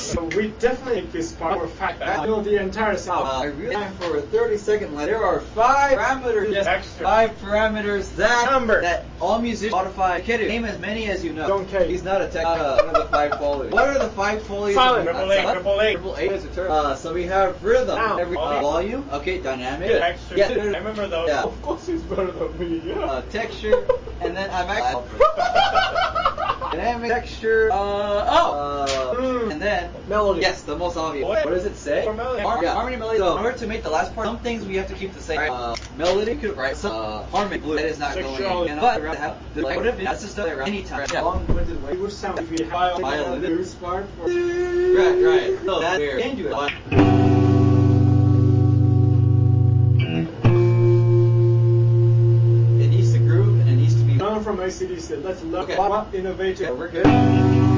So we definitely make this part more fact. I know the entire sound. I really for a 30-second line. There are 5 parameters. Yes, extra. 5 parameters that Number. that all musicians modify. Kid, name as many as you know. Don't care. He's not a tech. One of the 5 qualities. What are the 5 qualities? Silent. Triple A. Triple A is a term. So we have rhythm. Sound. Volume. Okay, dynamic. Good. Extra. Yeah. I remember those. Yeah. Of course he's better than me. Yeah. Texture, and then I'm actually dynamic texture. And then Melody. Yes, the most obvious. What does it say? Melody. Harmony, melody. So in order to make the last part, some things we have to keep the same. Melody, could write harmony, blue. That is not going in. But what if that's just anytime? Yeah. Long-winded way. It would sound if we had a blues part. Right. No, that's where can do it. It needs to groove and it needs to be. From ACDC. Let's look Okay. at what innovative. We're good.